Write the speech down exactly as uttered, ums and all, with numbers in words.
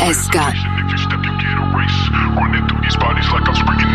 S K. If you step, you get erased. Running through these bodies like I'm sprinting